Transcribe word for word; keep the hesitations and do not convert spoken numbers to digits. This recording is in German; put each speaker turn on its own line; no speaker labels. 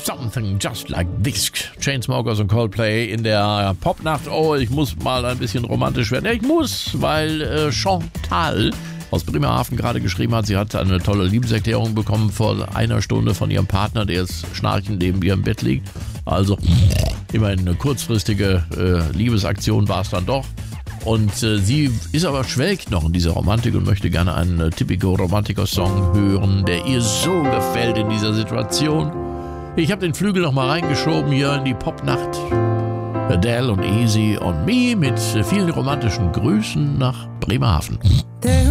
Something Just Like This. Chainsmokers und Coldplay in der Popnacht. Oh, ich muss mal ein bisschen romantisch werden. Ja, ich muss, weil äh, Chantal aus Bremerhaven gerade geschrieben hat, sie hat eine tolle Liebeserklärung bekommen vor einer Stunde von ihrem Partner, der jetzt schnarchend neben ihr im Bett liegt. Also immerhin eine kurzfristige äh, Liebesaktion war es dann doch. Und äh, sie ist aber schwelgt noch in dieser Romantik und möchte gerne einen äh, typico Romantiker-Song hören, der ihr so gefällt in dieser Situation. Ich habe den Flügel noch mal reingeschoben hier in die Popnacht. Adele und Easy on Me mit vielen romantischen Grüßen nach Bremerhaven.